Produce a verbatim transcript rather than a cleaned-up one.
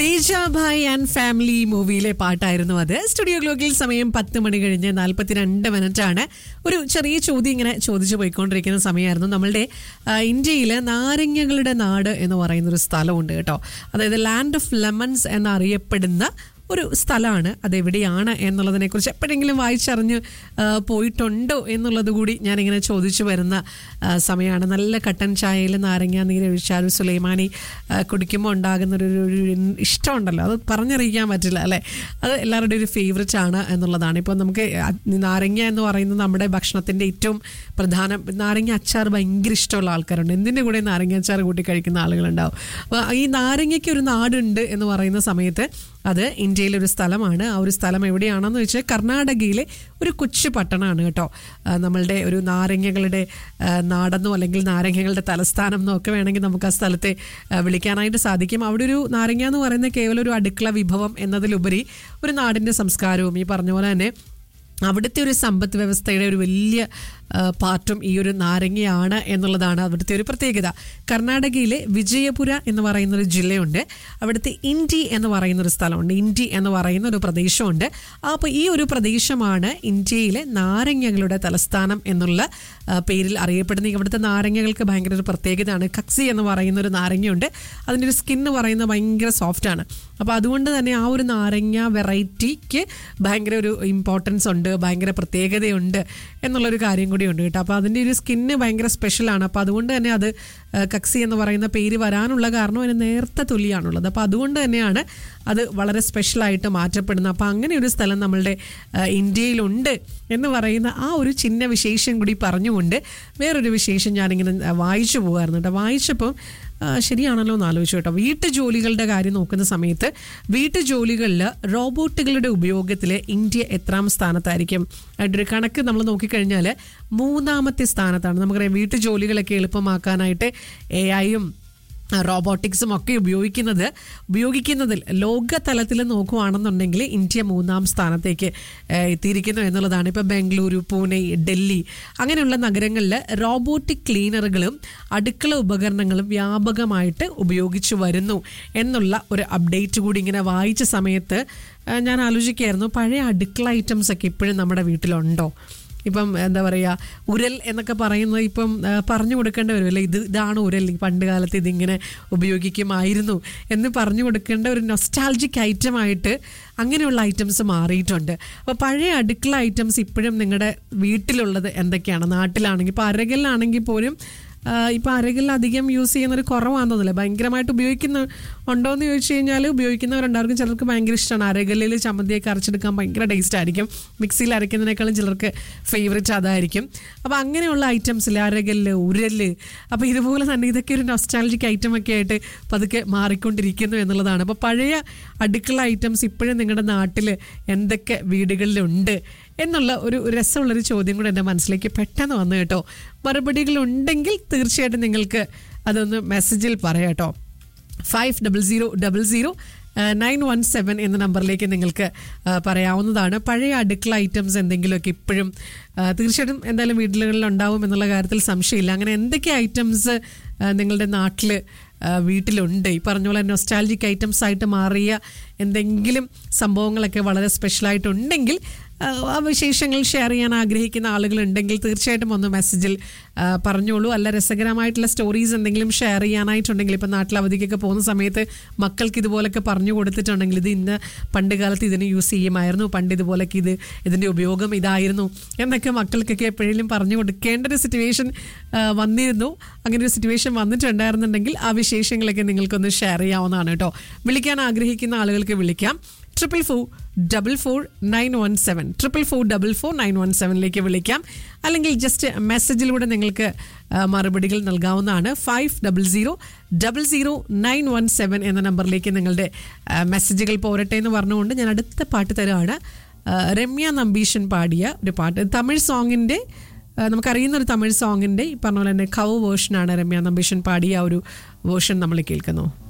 Teja bhai and family മൂവിയിലെ പാട്ടായിരുന്നു അത്. സ്റ്റുഡിയോ ഗ്ലോക്കിൽ സമയം പത്ത് മണി കഴിഞ്ഞ് നാൽപ്പത്തിരണ്ട് മിനിറ്റ് ആണ്. ഒരു ചെറിയ ചോദ്യം ഇങ്ങനെ ചോദിച്ചു പോയിക്കൊണ്ടിരിക്കുന്ന സമയമായിരുന്നു. നമ്മളുടെ ഇന്ത്യയിൽ നാരങ്ങകളുടെ നാട് എന്ന് പറയുന്ന ഒരു സ്ഥലമുണ്ട് കേട്ടോ. അതായത് ലാൻഡ് ഓഫ് ലെമൺസ് എന്നറിയപ്പെടുന്ന ഒരു സ്ഥലമാണ്. അതെവിടെയാണ് എന്നുള്ളതിനെ കുറിച്ച് എപ്പോഴെങ്കിലും വായിച്ചറിഞ്ഞ് പോയിട്ടുണ്ടോ എന്നുള്ളത് കൂടി ഞാനിങ്ങനെ ചോദിച്ചു വരുന്ന സമയമാണ്. നല്ല കട്ടൻ ചായയിൽ നാരങ്ങ നീര് ഒഴിച്ചാൽ സുലൈമാനി കുടിക്കുമ്പോൾ ഉണ്ടാകുന്നൊരു ഒരു ഇഷ്ടമുണ്ടല്ലോ, അത് പറഞ്ഞറിയിക്കാൻ പറ്റില്ല അല്ലേ. അത് എല്ലാവരുടെയും ഒരു ഫേവറേറ്റ് ആണ് എന്നുള്ളതാണ്. ഇപ്പോൾ നമുക്ക് നാരങ്ങ എന്ന് പറയുന്നത് നമ്മുടെ ഭക്ഷണത്തിൻ്റെ ഏറ്റവും പ്രധാന, നാരങ്ങ അച്ചാർ ഭയങ്കര ഇഷ്ടമുള്ള ആൾക്കാരുണ്ട്. എന്തിൻ്റെ കൂടെ നാരങ്ങ അച്ചാർ കൂട്ടി കഴിക്കുന്ന ആളുകളുണ്ടാവും. അപ്പോൾ ഈ നാരങ്ങയ്ക്ക് ഒരു നാടുണ്ട് എന്ന് പറയുന്ന സമയത്ത് അത് ഇന്ത്യയിലെ ഒരു സ്ഥലമാണ്. ആ ഒരു സ്ഥലം എവിടെയാണെന്ന് വെച്ചാൽ കർണാടകയിലെ ഒരു കൊച്ചു പട്ടണമാണ് കേട്ടോ. നമ്മളുടെ ഒരു നാരങ്ങകളുടെ നാടെന്നോ അല്ലെങ്കിൽ നാരങ്ങകളുടെ തലസ്ഥാനം എന്നോ ഒക്കെ വേണമെങ്കിൽ നമുക്ക് ആ സ്ഥലത്തെ വിളിക്കാനായിട്ട് സാധിക്കും. അവിടെ ഒരു നാരങ്ങ എന്ന് പറയുന്നത് കേവലം ഒരു അടുക്കള വിഭവം എന്നതിലുപരി ഒരു നാടിൻ്റെ സംസ്കാരവും ഈ പറഞ്ഞ പോലെ തന്നെ അവിടുത്തെ ഒരു സമ്പദ് വ്യവസ്ഥയുടെ ഒരു വലിയ പാർട്ടും ഈ ഒരു നാരങ്ങയാണ് എന്നുള്ളതാണ് അവിടുത്തെ ഒരു പ്രത്യേകത. കർണാടകയിലെ വിജയപുര എന്ന് പറയുന്ന ഒരു ജില്ലയുണ്ട്. അവിടുത്തെ ഇൻഡി എന്ന് പറയുന്ന ഒരു സ്ഥലമുണ്ട്. ഇൻഡി എന്ന് പറയുന്ന ഒരു പ്രദേശമുണ്ട്. അപ്പോൾ ഈ ഒരു പ്രദേശമാണ് ഇന്ത്യയിലെ നാരങ്ങകളുടെ തലസ്ഥാനം എന്നുള്ള പേരിൽ അറിയപ്പെടുന്നത്. ഇവിടുത്തെ നാരങ്ങകൾക്ക് ഭയങ്കര ഒരു പ്രത്യേകതയാണ്. കക്സി എന്ന് പറയുന്ന ഒരു നാരങ്ങയുണ്ട്. അതിൻ്റെ ഒരു സ്കിൻ എന്ന് പറയുന്നത് ഭയങ്കര സോഫ്റ്റാണ്. അപ്പോൾ അതുകൊണ്ട് തന്നെ ആ ഒരു നാരങ്ങ വെറൈറ്റിക്ക് ഭയങ്കര ഒരു ഇമ്പോർട്ടൻസ് ഉണ്ട്, ഭയങ്കര പ്രത്യേകതയുണ്ട് എന്നുള്ളൊരു കാര്യം കൂടി ഉണ്ട് കേട്ടോ. അപ്പോൾ അതിൻ്റെ ഒരു സ്കിന്ന് ഭയങ്കര സ്പെഷ്യലാണ്. അപ്പോൾ അതുകൊണ്ട് തന്നെ അത് കക്സി എന്ന് പറയുന്ന പേര് വരാനുള്ള കാരണം അതിന് നേർത്ത തൊലിയാണുള്ളത്. അപ്പോൾ അതുകൊണ്ട് തന്നെയാണ് അത് വളരെ സ്പെഷ്യലായിട്ട് മാറ്റപ്പെടുന്നത്. അപ്പോൾ അങ്ങനെ ഒരു സ്ഥലം നമ്മളുടെ ഇന്ത്യയിലുണ്ട് എന്ന് പറയുന്ന ആ ഒരു ചിന്ന വിശേഷം കൂടി പറഞ്ഞുകൊണ്ട് വേറൊരു വിശേഷം ഞാനിങ്ങനെ വായിച്ചു പോകുമായിരുന്നു കേട്ടോ. വായിച്ചപ്പോൾ ശരിയാണല്ലോ എന്ന് ആലോചിച്ചു കേട്ടോ. വീട്ടുജോലികളുടെ കാര്യം നോക്കുന്ന സമയത്ത് വീട്ടുജോലികളിൽ റോബോട്ടുകളുടെ ഉപയോഗത്തിൽ ഇന്ത്യ എത്രാം സ്ഥാനത്തായിരിക്കും? അതിൻ്റെ കണക്ക് നമ്മൾ നോക്കിക്കഴിഞ്ഞാൽ മൂന്നാമത്തെ സ്ഥാനത്താണ്. നമുക്കറിയാം വീട്ടുജോലികളൊക്കെ എളുപ്പമാക്കാനായിട്ട് എ ഐയും റോബോട്ടിക്സും ഒക്കെ ഉപയോഗിക്കുന്നത് ഉപയോഗിക്കുന്നതിൽ ലോകതലത്തിൽ നോക്കുകയാണെന്നുണ്ടെങ്കിൽ ഇന്ത്യ മൂന്നാം സ്ഥാനത്തേക്ക് എത്തിയിരിക്കുന്നു എന്നുള്ളതാണ്. ഇപ്പോൾ ബംഗളൂരു, പൂനെ, ഡൽഹി അങ്ങനെയുള്ള നഗരങ്ങളിൽ റോബോട്ടിക് ക്ലീനറുകളും അടുക്കള ഉപകരണങ്ങളും വ്യാപകമായിട്ട് ഉപയോഗിച്ചു വരുന്നു എന്നുള്ള ഒരു അപ്ഡേറ്റ് കൂടി ഇങ്ങനെ വായിച്ച സമയത്ത് ഞാൻ ആലോചിക്കുകയായിരുന്നു, പഴയ അടുക്കള ഐറ്റംസ് ഒക്കെ ഇപ്പോഴും നമ്മുടെ വീട്ടിലുണ്ടോ? ഇപ്പം എന്താ പറയുക, ഉരൽ എന്നൊക്കെ പറയുന്നത് ഇപ്പം പറഞ്ഞു കൊടുക്കേണ്ടി വരുമല്ലേ. ഇത് ഇതാണ് ഉരൽ, പണ്ട് കാലത്ത് ഇതിങ്ങനെ ഉപയോഗിക്കുമായിരുന്നു എന്ന് പറഞ്ഞു കൊടുക്കേണ്ട ഒരു നൊസ്റ്റാൾജിക് ഐറ്റമായിട്ട് അങ്ങനെയുള്ള ഐറ്റംസ് മാറിയിട്ടുണ്ട്. അപ്പോൾ പഴയ അടുക്കള ഐറ്റംസ് ഇപ്പോഴും നിങ്ങളുടെ വീട്ടിലുള്ളത് എന്തൊക്കെയാണ്? നാട്ടിലാണെങ്കിൽ ഇപ്പോൾ അരകല്ലാണെങ്കിൽ പോലും ഇപ്പോൾ അരകല്ല് അധികം യൂസ് ചെയ്യുന്നൊരു കുറവാണെന്നല്ലേ. ഭയങ്കരമായിട്ട് ഉപയോഗിക്കുന്ന ഉണ്ടോ എന്ന് ചോദിച്ചു കഴിഞ്ഞാൽ ഉപയോഗിക്കുന്നവരുണ്ടായിരിക്കും. ചിലർക്ക് ഭയങ്കര ഇഷ്ടമാണ് അരകല്ലിൽ ചമ്മന്തിയൊക്കെ അരച്ചെടുക്കാൻ ഭയങ്കര ടേസ്റ്റ് ആയിരിക്കും. മിക്സിയിൽ അരയ്ക്കുന്നതിനേക്കാളും ചിലർക്ക് ഫേവറേറ്റ് അതായിരിക്കും. അപ്പോൾ അങ്ങനെയുള്ള ഐറ്റംസിൽ അരകല്ല്, ഉരല്, അപ്പോൾ ഇതുപോലെ തന്നെ ഇതൊക്കെ ഒരു നൊസ്റ്റാൾജിക് ഐറ്റമൊക്കെ ആയിട്ട് പതുക്കെ മാറിക്കൊണ്ടിരിക്കുന്നു എന്നുള്ളതാണ്. അപ്പോൾ പഴയ അടുക്കള ഐറ്റംസ് ഇപ്പോഴും നിങ്ങളുടെ നാട്ടിൽ എന്തൊക്കെ വീടുകളിലുണ്ട് എന്നുള്ള ഒരു രസമുള്ളൊരു ചോദ്യം കൂടെ എൻ്റെ മനസ്സിലേക്ക് പെട്ടെന്ന് വന്നു കേട്ടോ. മറുപടികളുണ്ടെങ്കിൽ തീർച്ചയായിട്ടും നിങ്ങൾക്ക് അതൊന്ന് മെസ്സേജിൽ പറയാം കേട്ടോ. Five double zero double zero nine one seven എന്ന നമ്പറിലേക്ക് നിങ്ങൾക്ക് പറയാവുന്നതാണ്. പഴയ അടുക്കള ഐറ്റംസ് എന്തെങ്കിലുമൊക്കെ ഇപ്പോഴും തീർച്ചയായിട്ടും എന്തായാലും വീടുകളിൽ ഉണ്ടാവും എന്നുള്ള കാര്യത്തിൽ സംശയമില്ല. അങ്ങനെ എന്തൊക്കെ ഐറ്റംസ് നിങ്ങളുടെ നാട്ടിൽ വീട്ടിലുണ്ട്? ഈ പറഞ്ഞ പോലെ നൊസ്റ്റാൾജിക് ഐറ്റംസ് ആയിട്ട് മാറിയ എന്തെങ്കിലും സംഭവങ്ങളൊക്കെ വളരെ സ്പെഷ്യലായിട്ടുണ്ടെങ്കിൽ ആ വിശേഷങ്ങൾ ഷെയർ ചെയ്യാൻ ആഗ്രഹിക്കുന്ന ആളുകളുണ്ടെങ്കിൽ തീർച്ചയായിട്ടും ഒന്ന് മെസ്സേജിൽ പറഞ്ഞോളൂ. അല്ല രസകരമായിട്ടുള്ള സ്റ്റോറീസ് എന്തെങ്കിലും ഷെയർ ചെയ്യാനായിട്ടുണ്ടെങ്കിൽ ഇപ്പോൾ നാട്ടിൽ അവധിക്കൊക്കെ പോകുന്ന സമയത്ത് മക്കൾക്ക് ഇതുപോലൊക്കെ പറഞ്ഞു കൊടുത്തിട്ടുണ്ടെങ്കിൽ ഇത് ഇന്ന പണ്ട് കാലത്ത് ഇതിന് യൂസ് ചെയ്യുമായിരുന്നു, പണ്ട് ഇതുപോലൊക്കെ ഇത് ഇതിൻ്റെ ഉപയോഗം ഇതായിരുന്നു എന്നൊക്കെ മക്കൾക്കൊക്കെ എപ്പോഴേലും പറഞ്ഞു കൊടുക്കേണ്ട ഒരു സിറ്റുവേഷൻ വന്നിരുന്നു. അങ്ങനെ ഒരു സിറ്റുവേഷൻ വന്നിട്ടുണ്ടായിരുന്നുണ്ടെങ്കിൽ ആ വിശേഷങ്ങളൊക്കെ നിങ്ങൾക്കൊന്ന് ഷെയർ ചെയ്യാവുന്നതാണ് കേട്ടോ. വിളിക്കാൻ ആഗ്രഹിക്കുന്ന ആളുകൾക്ക് വിളിക്കാം. Triple four double four nine one seven triple four double four nine one സെവനിലേക്ക് വിളിക്കാം. അല്ലെങ്കിൽ ജസ്റ്റ് മെസ്സേജിലൂടെ നിങ്ങൾക്ക് മറുപടികൾ നൽകാവുന്നതാണ്. Five double zero double zero nine one seven എന്ന നമ്പറിലേക്ക് നിങ്ങളുടെ മെസ്സേജുകൾ പോരട്ടെ എന്ന് പറഞ്ഞുകൊണ്ട് ഞാൻ അടുത്ത പാട്ട് തരാണ്. രമ്യ നമ്പീശൻ പാടിയ ഒരു പാട്ട്, തമിഴ് സോങ്ങിൻ്റെ, നമുക്കറിയുന്ന ഒരു തമിഴ് സോങ്ങിൻ്റെ ഈ പറഞ്ഞ പോലെ തന്നെ കവ് വേർഷനാണ് രമ്യ നമ്പീശൻ പാടിയ ഒരു വേർഷൻ നമ്മൾ കേൾക്കുന്നു.